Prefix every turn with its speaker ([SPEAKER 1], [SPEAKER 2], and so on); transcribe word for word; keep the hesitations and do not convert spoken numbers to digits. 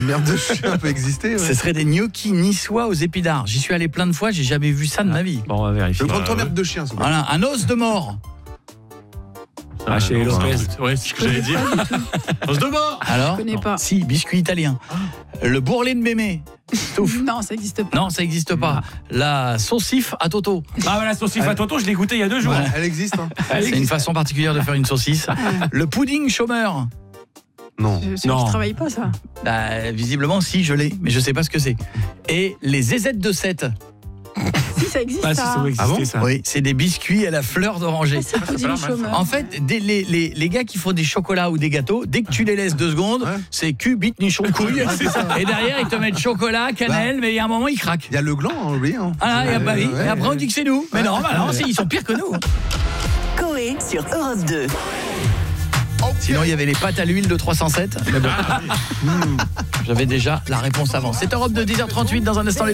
[SPEAKER 1] Merde de chien peut exister. Ouais.
[SPEAKER 2] Ce serait des gnocchis niçois aux épinards. J'y suis allé plein de fois, j'ai jamais vu ça de ma vie.
[SPEAKER 3] Bon, on va vérifier.
[SPEAKER 1] Le grand merde de chien.
[SPEAKER 2] Voilà, un os de mort.
[SPEAKER 3] Ah, chez les Lopez.
[SPEAKER 4] Ouais, c'est ce que j'allais dire. Os de mort.
[SPEAKER 2] Alors,
[SPEAKER 5] Je connais pas.
[SPEAKER 2] si, biscuit italien. Le bourrelet de mémé. Touffe.
[SPEAKER 5] Non, ça n'existe pas.
[SPEAKER 2] Non, ça n'existe pas. La saucif à Toto.
[SPEAKER 3] Ah, voilà, saucisse à Toto, je l'ai goûté il y a deux jours.
[SPEAKER 2] Voilà.
[SPEAKER 1] Elle existe. Hein.
[SPEAKER 2] C'est une façon particulière de faire une saucisse. Le pudding chômeur.
[SPEAKER 1] Non.
[SPEAKER 5] Je, je,
[SPEAKER 3] Non.
[SPEAKER 5] je travaille pas ça.
[SPEAKER 2] Bah, visiblement, si, je l'ai, mais je sais pas ce que c'est. Et les zézettes de sept.
[SPEAKER 5] Si, ça existe
[SPEAKER 3] Ah, si,
[SPEAKER 5] ça.
[SPEAKER 3] ça doit exister,
[SPEAKER 1] Ah bon
[SPEAKER 3] ça.
[SPEAKER 2] Oui, c'est des biscuits à la fleur d'oranger.
[SPEAKER 5] Ah, c'est le pudding chômeur.
[SPEAKER 2] En fait, des- les, les, les gars qui font des chocolats ou des gâteaux, dès que tu les laisses deux secondes,
[SPEAKER 1] Ouais.
[SPEAKER 2] c'est cul, bite, nichon, couille. Et derrière, ils te mettent chocolat, cannelle, mais il y a un moment, ils craquent.
[SPEAKER 1] Il y a le gland, hein, oui. Hein.
[SPEAKER 2] Ah, et, bah, oui.
[SPEAKER 1] Ouais,
[SPEAKER 2] Et après, on
[SPEAKER 1] ouais.
[SPEAKER 2] dit que c'est nous. Mais non, bah non, c'est- ils sont pires que nous.
[SPEAKER 6] Coé sur Europe deux.
[SPEAKER 2] Sinon, il y avait les pâtes à l'huile de trois cent sept. Mais bon, Mmh. j'avais déjà la réponse avant. C'est Europe de dix heures trente-huit dans un instant.